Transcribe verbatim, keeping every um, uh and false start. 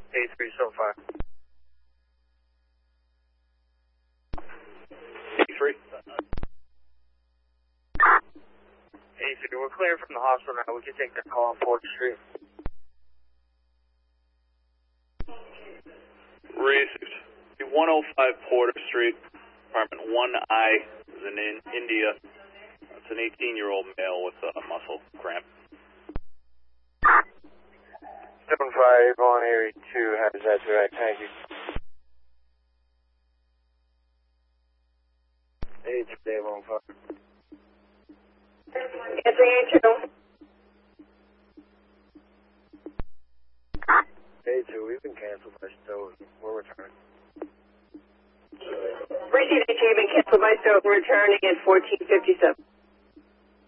eight three so far. eight three. eight three, we're clear from the hospital now. We can take the call on Porter Street. Received. one oh five Porter Street, apartment one I, is in India. It's an eighteen-year-old male with a muscle cramp. seven five on area two, how does that direct? Thank you. eight three, Dave on fire. It's eight two. eight two, we've been canceled by Stowe. We're returning. Received, you've been canceled by Stowe, returning at fourteen fifty-seven.